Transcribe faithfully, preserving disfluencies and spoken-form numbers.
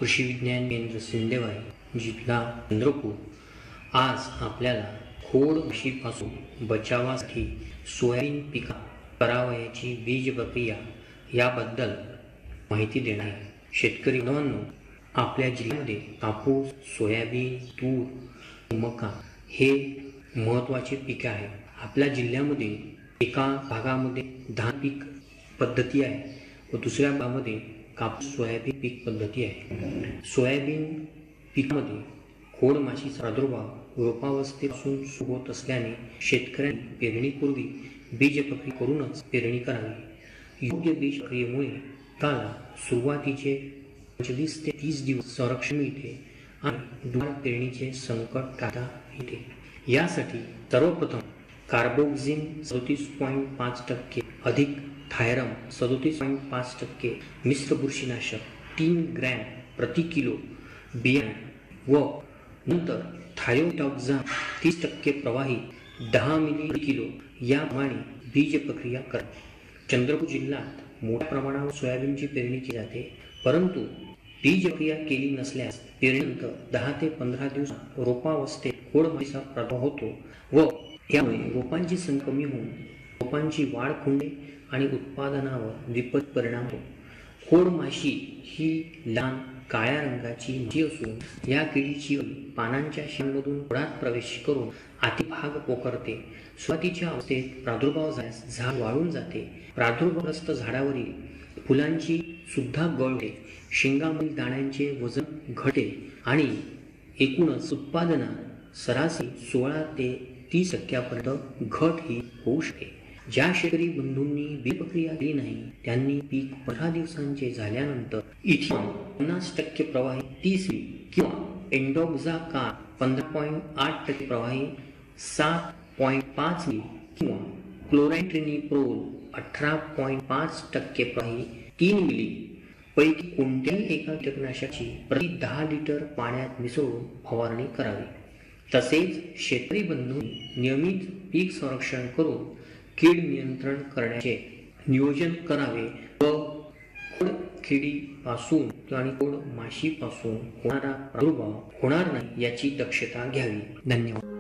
कृषी विज्ञान केंद्र सिंदेवाई, जिल्हा चंद्रपूर. आज आपल्याला खोड माशीपासून बचावासाठी सोयाबीन पिका करावयाची बीज प्रक्रिया याबद्दल माहिती देणार आहे. शेतकरी बांधवांनो, आपल्या जिल्ह्यामध्ये कापूस, सोयाबीन, तूर, मका हे महत्त्वाचे पीक आहे. आपल्या जिल्ह्यामध्ये एका भागामध्ये धान पीक पद्धती आहे व दुसऱ्या भागामध्ये कापूस सोयाबीन पीक पद्धती आहे. सोयाबीन पिकामध्ये खोड माशीचा प्रादुर्भाव रोपावस्थेपासून सुरू होत असल्याने शेतकऱ्यांनी पेरणीपूर्वी बीज प्रक्रिया करूनच पेरणी करावी. योग्य बीज प्रक्रियेमुळे पिकाला सुरुवातीचे पंचवीस ते तीस दिवस संरक्षण मिळते आणि दुबार पेरणीचे संकट टाळता येते. यासाठी सर्वप्रथम कार्बोक्झिन सदोतीस पॉईंट पाच टक्के अधिक थायरम सदोतीस पॉईंट पाच टक्के मिश्र बुरशीनाशक तीन ग्रॅम प्रति किलो बियाणे व नंतर थायोटॉक्झा तीस टक्के प्रवाही दहा मिली प्रति किलो याप्रमाणे बीज प्रक्रिया करा. चंद्रपूर जिल्ह्यात मोठ्या प्रमाणावर सोयाबीनची पेरणी केली जाते, परंतु बीज प्रक्रिया केली नसल्यास पेरणीनंतर दहा ते पंधरा दिवसात रोपावस्थेत खोड माशीचा प्रादुर्भाव होतो व त्यामुळे रोपांची संख्या कमी होऊन रोपांची वाढ खुंटते आणि उत्पादनावर विपरीत परिणाम होतो. खोड माशी ही लहान काळ्या रंगाची माशी असून या किडीची पानांच्या शेंगांमधून खोडात प्रवेश करून आतील भाग पोखरते. सुरुवातीच्या अवस्थेत प्रादुर्भाव झाल्यास झाड वाळून जाते. प्रादुर्भावग्रस्त झाडावरील फुलांची सुद्धा गळ होते, शेंगांमधील दाण्यांचे वजन घटते आणि एकूणच उत्पादनात सरासरी सोळा ते तीस टक्क्यापर्यंत घट ही होऊ शकते. ज्या शेतकरी बंधूंनी बीज प्रक्रिया केली नाही त्यांनी पीक पंधरा दिवसांचे झाल्यानंतर इथिऑन पन्नास टक्के प्रवाही तीस मिली किंवा एन्डोक्झा कार पंधरा पॉईंट आठ टक्के प्रवाही सात पॉईंट पाच मिली किंवा क्लोरॅन्ट्रिनिप्रोल अठरा पॉईंट पाच टक्के प्रवाही तीन मिली पैकी कोणत्याही एका कीटकनाशकाची प्रति दहा लिटर पाण्यात मिसळून फवारणी करावी. तसेच शेतकरी बंधूंनी नियमित पीक संरक्षण करून कीड नियंत्रण करण्याचे नियोजन करावे व खोड किडीपासून आणि खोड माशीपासून होणारा प्रादुर्भाव होणार नाही याची दक्षता घ्यावी. धन्यवाद.